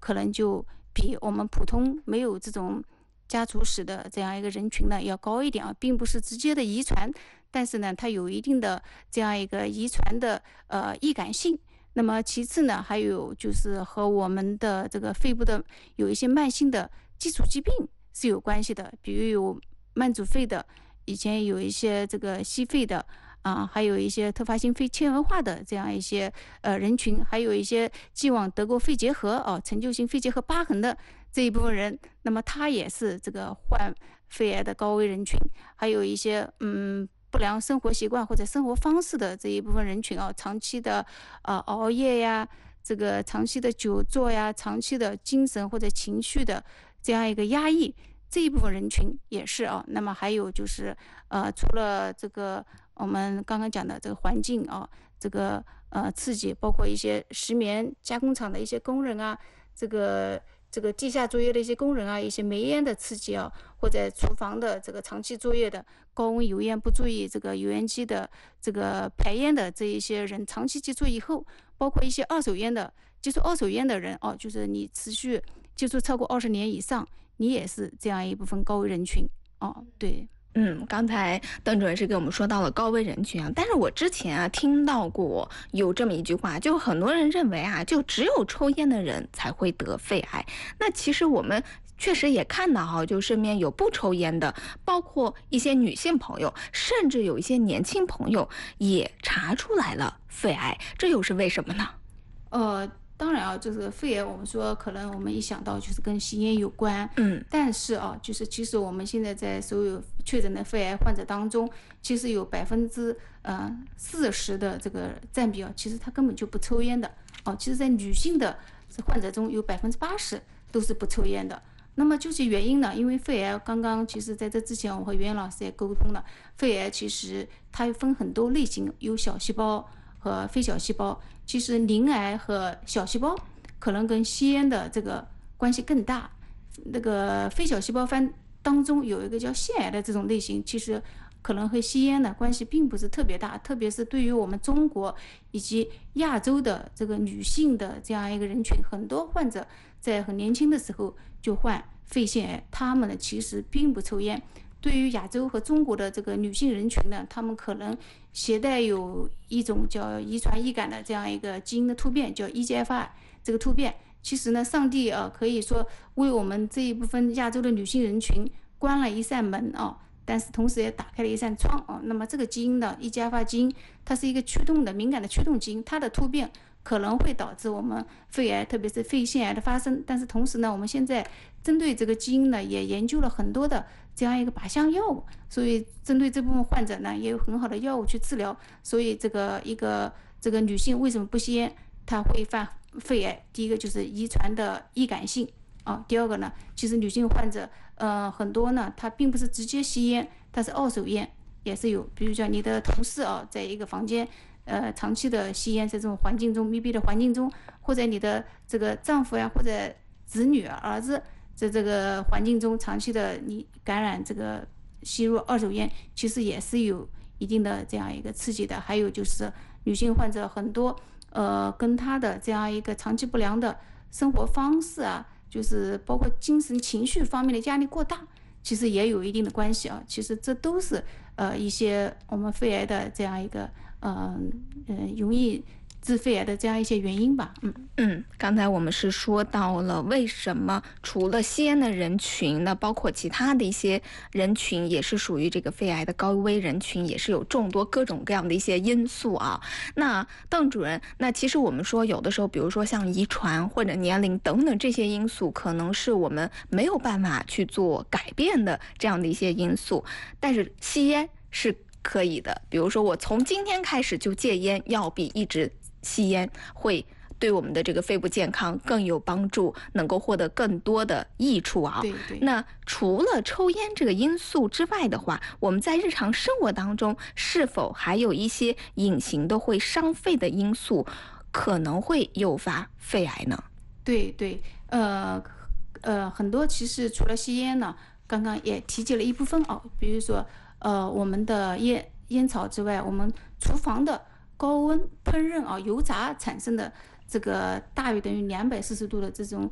可能就比我们普通没有这种家族史的这样一个人群呢要高一点啊，并不是直接的遗传，但是呢它有一定的这样一个遗传的易感性。那么其次呢，还有就是和我们的这个肺部的有一些慢性的基础疾病是有关系的，比如有慢阻肺的，以前有一些这个吸肺的还有一些特发性肺纤维化的这样一些人群，还有一些既往得过肺结核陈旧性肺结核疤痕的这一部分人，那么他也是这个患肺癌的高危人群。还有一些不良生活习惯或者生活方式的这一部分人群长期的熬夜呀，这个长期的久坐呀，长期的精神或者情绪的这样一个压抑，这一部分人群也是那么还有就是除了这个我们刚刚讲的这个环境这个刺激，包括一些石棉加工厂的一些工人这个地下作业的一些工人一些煤烟的刺激或者厨房的这个长期作业的高温油烟不注意这个油烟机的这个排烟的这一些人长期接触以后，包括一些接触二手烟的人就是你持续接触超过20年以上，你也是这样一部分高危人群对。 刚才邓主任是给我们说到了高危人群但是我之前听到过有这么一句话，就很多人认为就只有抽烟的人才会得肺癌。那其实我们确实也看到就身边有不抽烟的，包括一些女性朋友，甚至有一些年轻朋友也查出来了肺癌，这又是为什么呢？ 当然就是肺癌，我们说可能我们一想到就是跟吸烟有关，但是就是其实我们现在在所有确诊的肺癌患者当中，其实有40%的这个占比其实他根本就不抽烟的其实在女性的患者中有80%都是不抽烟的。那么究其原因呢，因为肺癌刚刚其实在这之前我和袁老师也沟通了，肺癌其实它分很多类型，有小细胞和非小细胞。其实鳞癌和小细胞可能跟吸烟的这个关系更大。那个非小细胞斑当中有一个叫腺癌的这种类型，其实可能和吸烟的关系并不是特别大，特别是对于我们中国以及亚洲的这个女性的这样一个人群，很多患者在很年轻的时候就患肺腺癌，他们呢其实并不抽烟。对于亚洲和中国的这个女性人群呢，她们可能携带有一种叫遗传易感的这样一个基因的突变，叫 EGFR 这个突变。其实呢，上帝可以说为我们这一部分亚洲的女性人群关了一扇门但是同时也打开了一扇窗那么这个基因呢 EGFR 基因，它是一个驱动的敏感的驱动基因，它的突变可能会导致我们肺癌，特别是肺腺癌的发生。但是同时呢，我们现在针对这个基因呢，也研究了很多的这样一个靶向药物，所以针对这部分患者呢，也有很好的药物去治疗。所以这个女性为什么不吸烟，她会犯肺癌？第一个就是遗传的易感性第二个呢，其实女性患者很多呢，她并不是直接吸烟，她是二手烟也是有，比如讲你的同事在一个房间长期的吸烟，在这种环境中密闭的环境中，或者你的这个丈夫呀或者子女儿子在这个环境中长期的你感染这个吸入二手烟，其实也是有一定的这样一个刺激的。还有就是女性患者很多跟她的这样一个长期不良的生活方式就是包括精神情绪方面的压力过大，其实也有一定的关系其实这都是一些我们肺癌的这样一个容易致肺癌的这样一些原因吧。 刚才我们是说到了为什么除了吸烟的人群呢，包括其他的一些人群也是属于这个肺癌的高危人群，也是有众多各种各样的一些因素那邓主任，那其实我们说有的时候，比如说像遗传或者年龄等等这些因素，可能是我们没有办法去做改变的这样的一些因素，但是吸烟是可以的。比如说我从今天开始就戒烟，要比一直吸烟会对我们的这个肺部健康更有帮助，能够获得更多的益处对。 那除了抽烟这个因素之外的话，我们在日常生活当中是否还有一些隐形的会伤肺的因素，可能会诱发肺癌呢？ 对，很多其实除了吸烟呢，刚刚也提及了一部分比如说我们的烟草之外，我们厨房的高温烹饪油炸产生的这个大于等于240度的这种